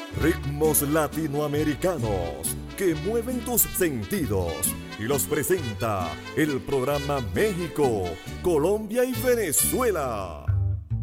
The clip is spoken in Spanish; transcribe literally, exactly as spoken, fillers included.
ritmos latinoamericanos que mueven tus sentidos y los presenta el programa México, Colombia y Venezuela.